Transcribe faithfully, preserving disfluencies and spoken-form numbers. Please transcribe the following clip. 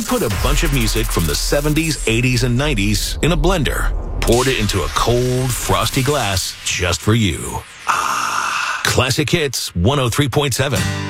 put a bunch of music from the seventies, eighties, and nineties in a blender, poured it into a cold, frosty glass just for you. Ah, Classic Hits one oh three point seven.